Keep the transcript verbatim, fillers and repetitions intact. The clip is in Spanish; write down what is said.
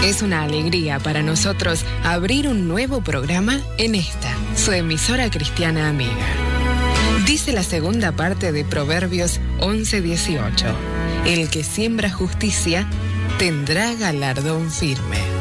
Es una alegría para nosotros abrir un nuevo programa en esta, su emisora cristiana amiga. Dice la segunda parte de Proverbios once dieciocho: el que siembra justicia tendrá galardón firme.